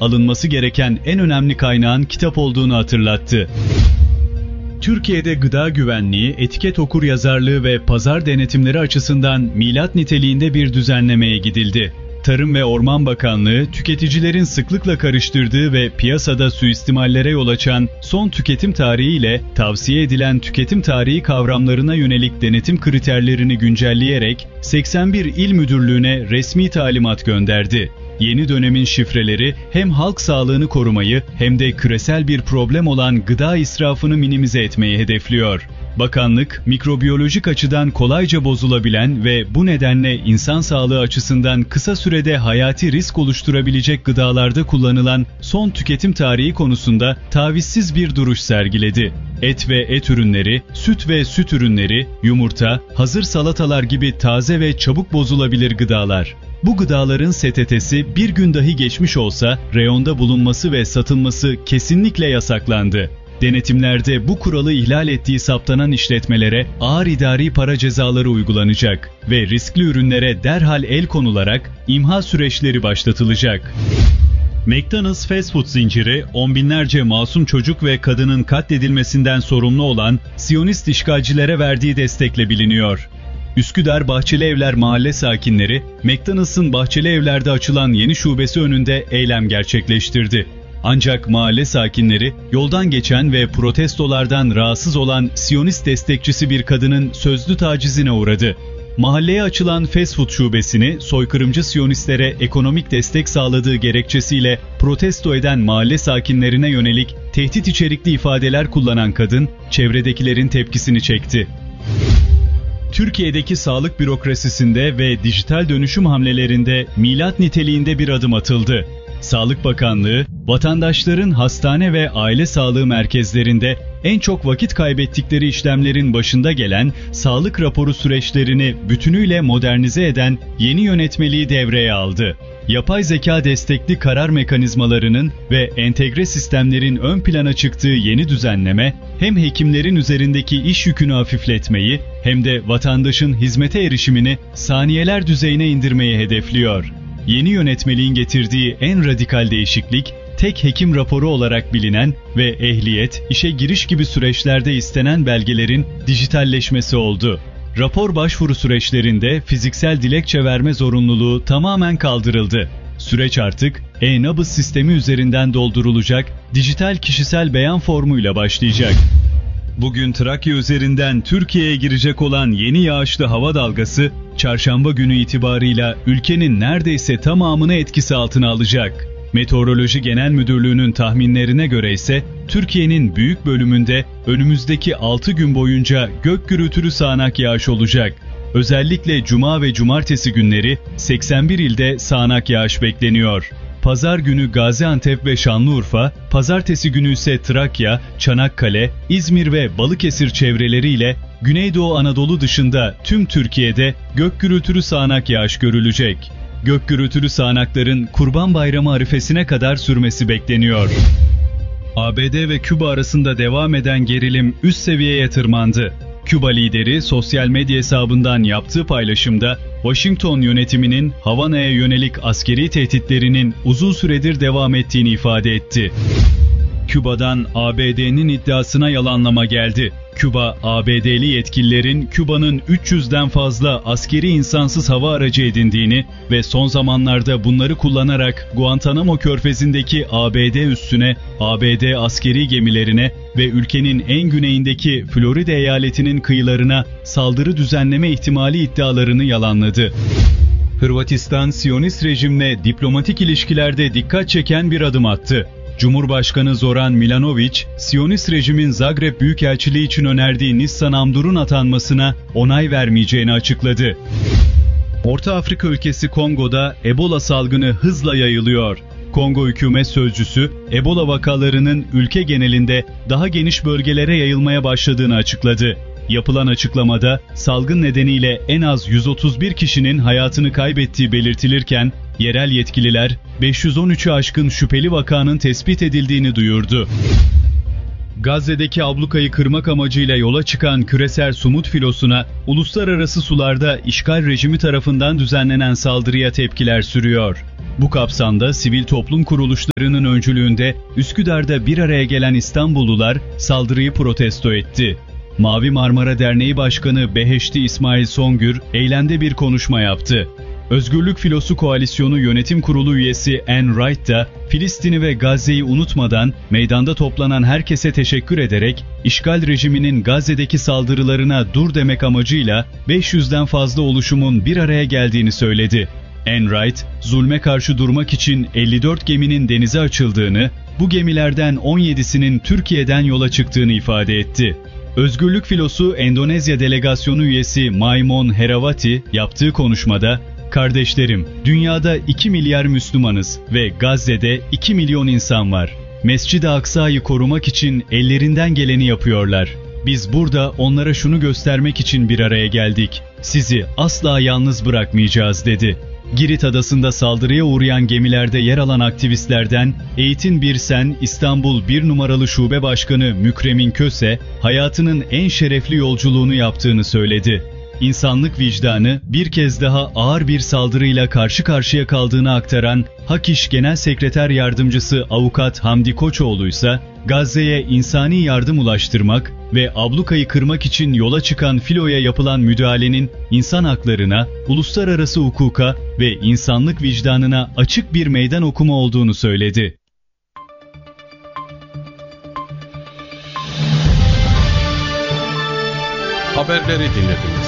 alınması gereken en önemli kaynağın kitap olduğunu hatırlattı. Türkiye'de gıda güvenliği, etiket okuryazarlığı ve pazar denetimleri açısından milat niteliğinde bir düzenlemeye gidildi. Tarım ve Orman Bakanlığı, tüketicilerin sıklıkla karıştırdığı ve piyasada suistimallere yol açan son tüketim tarihi ile tavsiye edilen tüketim tarihi kavramlarına yönelik denetim kriterlerini güncelleyerek 81 il müdürlüğüne resmi talimat gönderdi. Yeni dönemin şifreleri hem halk sağlığını korumayı hem de küresel bir problem olan gıda israfını minimize etmeyi hedefliyor. Bakanlık, mikrobiyolojik açıdan kolayca bozulabilen ve bu nedenle insan sağlığı açısından kısa sürede hayati risk oluşturabilecek gıdalarda kullanılan son tüketim tarihi konusunda tavizsiz bir duruş sergiledi. Et ve et ürünleri, süt ve süt ürünleri, yumurta, hazır salatalar gibi taze ve çabuk bozulabilir gıdalar. Bu gıdaların STT'si bir gün dahi geçmiş olsa reyonda bulunması ve satılması kesinlikle yasaklandı. Denetimlerde bu kuralı ihlal ettiği saptanan işletmelere ağır idari para cezaları uygulanacak ve riskli ürünlere derhal el konularak imha süreçleri başlatılacak. McDonald's fast food zinciri, on binlerce masum çocuk ve kadının katledilmesinden sorumlu olan Siyonist işgalcilere verdiği destekle biliniyor. Üsküdar Bahçeli Evler mahalle sakinleri, McDonald's'ın Bahçeli Evler'de açılan yeni şubesi önünde eylem gerçekleştirdi. Ancak mahalle sakinleri, yoldan geçen ve protestolardan rahatsız olan Siyonist destekçisi bir kadının sözlü tacizine uğradı. Mahalleye açılan fast food şubesini soykırımcı Siyonistlere ekonomik destek sağladığı gerekçesiyle protesto eden mahalle sakinlerine yönelik tehdit içerikli ifadeler kullanan kadın, çevredekilerin tepkisini çekti. Türkiye'deki sağlık bürokrasisinde ve dijital dönüşüm hamlelerinde milat niteliğinde bir adım atıldı. Sağlık Bakanlığı, vatandaşların hastane ve aile sağlığı merkezlerinde en çok vakit kaybettikleri işlemlerin başında gelen sağlık raporu süreçlerini bütünüyle modernize eden yeni yönetmeliği devreye aldı. Yapay zeka destekli karar mekanizmalarının ve entegre sistemlerin ön plana çıktığı yeni düzenleme, hem hekimlerin üzerindeki iş yükünü hafifletmeyi hem de vatandaşın hizmete erişimini saniyeler düzeyine indirmeyi hedefliyor. Yeni yönetmeliğin getirdiği en radikal değişiklik, tek hekim raporu olarak bilinen ve ehliyet, işe giriş gibi süreçlerde istenen belgelerin dijitalleşmesi oldu. Rapor başvuru süreçlerinde fiziksel dilekçe verme zorunluluğu tamamen kaldırıldı. Süreç artık e-nabız sistemi üzerinden doldurulacak, dijital kişisel beyan formuyla başlayacak. Bugün Trakya üzerinden Türkiye'ye girecek olan yeni yağışlı hava dalgası, çarşamba günü itibarıyla ülkenin neredeyse tamamını etkisi altına alacak. Meteoroloji Genel Müdürlüğü'nün tahminlerine göre ise Türkiye'nin büyük bölümünde önümüzdeki 6 gün boyunca gök gürültülü sağanak yağış olacak. Özellikle Cuma ve Cumartesi günleri 81 ilde sağanak yağış bekleniyor. Pazar günü Gaziantep ve Şanlıurfa, pazartesi günü ise Trakya, Çanakkale, İzmir ve Balıkesir çevreleriyle Güneydoğu Anadolu dışında tüm Türkiye'de gök gürültülü sağanak yağış görülecek. Gök gürültülü sağanakların Kurban Bayramı arifesine kadar sürmesi bekleniyor. ABD ve Küba arasında devam eden gerilim üst seviyeye tırmandı. Küba lideri sosyal medya hesabından yaptığı paylaşımda Washington yönetiminin Havana'ya yönelik askeri tehditlerinin uzun süredir devam ettiğini ifade etti. Küba'dan ABD'nin iddiasına yalanlama geldi. Küba, ABD'li yetkililerin Küba'nın 300'den fazla askeri insansız hava aracı edindiğini ve son zamanlarda bunları kullanarak Guantanamo körfezindeki ABD üssüne, ABD askeri gemilerine ve ülkenin en güneyindeki Florida eyaletinin kıyılarına saldırı düzenleme ihtimali iddialarını yalanladı. Hırvatistan, Siyonist rejimle diplomatik ilişkilerde dikkat çeken bir adım attı. Cumhurbaşkanı Zoran Milanović, Siyonist rejimin Zagreb Büyükelçiliği için önerdiği Nissan Amdur'un atanmasına onay vermeyeceğini açıkladı. Orta Afrika ülkesi Kongo'da Ebola salgını hızla yayılıyor. Kongo hükümet sözcüsü, Ebola vakalarının ülke genelinde daha geniş bölgelere yayılmaya başladığını açıkladı. Yapılan açıklamada salgın nedeniyle en az 131 kişinin hayatını kaybettiği belirtilirken, yerel yetkililer 513'ü aşkın şüpheli vakanın tespit edildiğini duyurdu. Gazze'deki ablukayı kırmak amacıyla yola çıkan küresel Sumut filosuna uluslararası sularda işgal rejimi tarafından düzenlenen saldırıya tepkiler sürüyor. Bu kapsamda sivil toplum kuruluşlarının öncülüğünde Üsküdar'da bir araya gelen İstanbullular saldırıyı protesto etti. Mavi Marmara Derneği Başkanı Beheşti İsmail Songür eylemde bir konuşma yaptı. Özgürlük Filosu Koalisyonu Yönetim Kurulu üyesi Anne Wright da Filistin'i ve Gazze'yi unutmadan meydanda toplanan herkese teşekkür ederek işgal rejiminin Gazze'deki saldırılarına dur demek amacıyla 500'den fazla oluşumun bir araya geldiğini söyledi. Anne Wright, zulme karşı durmak için 54 geminin denize açıldığını, bu gemilerden 17'sinin Türkiye'den yola çıktığını ifade etti. Özgürlük Filosu Endonezya Delegasyonu üyesi Maimon Herawati yaptığı konuşmada, "Kardeşlerim, dünyada 2 milyar Müslümanız ve Gazze'de 2 milyon insan var. Mescid-i Aksa'yı korumak için ellerinden geleni yapıyorlar. Biz burada onlara şunu göstermek için bir araya geldik. Sizi asla yalnız bırakmayacağız," dedi. Girit Adası'nda saldırıya uğrayan gemilerde yer alan aktivistlerden Eğitim Birsen İstanbul 1 numaralı Şube Başkanı Mükremin Köse, hayatının en şerefli yolculuğunu yaptığını söyledi. İnsanlık vicdanı bir kez daha ağır bir saldırıyla karşı karşıya kaldığını aktaran HAKİŞ Genel Sekreter Yardımcısı Avukat Hamdi Koçoğlu ise Gazze'ye insani yardım ulaştırmak ve ablukayı kırmak için yola çıkan filoya yapılan müdahalenin insan haklarına, uluslararası hukuka ve insanlık vicdanına açık bir meydan okuma olduğunu söyledi. Haberleri dinlediniz.